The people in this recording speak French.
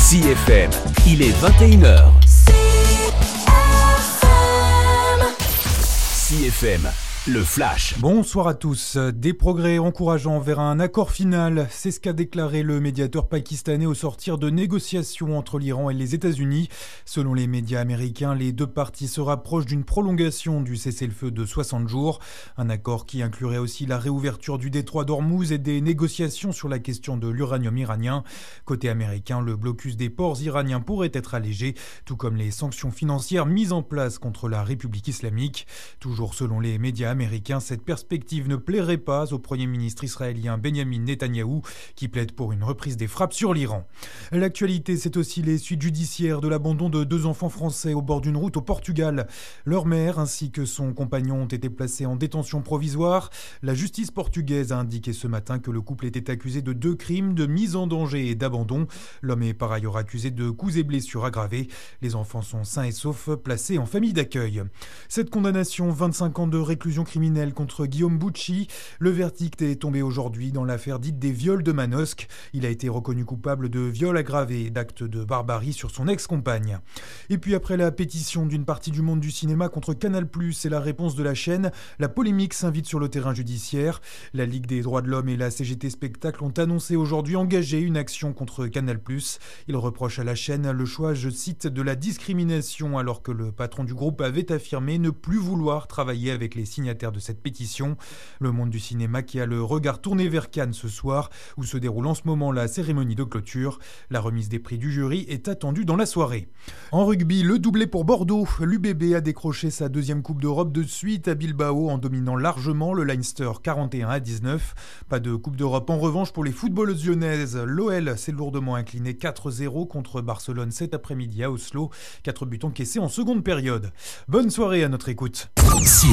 CFM, il est 21h. CFM, le Flash. Bonsoir à tous. Des progrès encourageants vers un accord final, c'est ce qu'a déclaré le médiateur pakistanais au sortir de négociations entre l'Iran et les États-Unis. Selon les médias américains, les deux parties se rapprochent d'une prolongation du cessez-le-feu de 60 jours. Un accord qui inclurait aussi la réouverture du détroit d'Ormuz et des négociations sur la question de l'uranium iranien. Côté américain, le blocus des ports iraniens pourrait être allégé, tout comme les sanctions financières mises en place contre la République islamique. Toujours selon les médias américain, cette perspective ne plairait pas au Premier ministre israélien Benjamin Netanyahou, qui plaide pour une reprise des frappes sur l'Iran. L'actualité, c'est aussi les suites judiciaires de l'abandon de deux enfants français au bord d'une route au Portugal. Leur mère ainsi que son compagnon ont été placés en détention provisoire. La justice portugaise a indiqué ce matin que le couple était accusé de 2 crimes de mise en danger et d'abandon. L'homme est par ailleurs accusé de coups et blessures aggravées. Les enfants sont sains et saufs, placés en famille d'accueil. Cette condamnation, 25 ans de réclusion criminelle contre Guillaume Bucci. Le verdict est tombé aujourd'hui dans l'affaire dite des viols de Manosque. Il a été reconnu coupable de viol aggravé et d'actes de barbarie sur son ex-compagne. Et puis après la pétition d'une partie du monde du cinéma contre Canal+ et la réponse de la chaîne, la polémique s'invite sur le terrain judiciaire. La Ligue des droits de l'homme et la CGT Spectacle ont annoncé aujourd'hui engager une action contre Canal+. Ils reprochent à la chaîne le choix, je cite, de la discrimination, alors que le patron du groupe avait affirmé ne plus vouloir travailler avec les signataires de cette pétition. Le monde du cinéma qui a le regard tourné vers Cannes ce soir, où se déroule en ce moment la cérémonie de clôture. La remise des prix du jury est attendue dans la soirée. En rugby, le doublé pour Bordeaux. L'UBB a décroché sa 2e Coupe d'Europe de suite à Bilbao en dominant largement le Leinster 41-19. Pas de Coupe d'Europe en revanche pour les footballeuses lyonnaises. L'OL s'est lourdement incliné 4-0 contre Barcelone cet après-midi à Oslo. 4 buts encaissés en seconde période. Bonne soirée à notre écoute.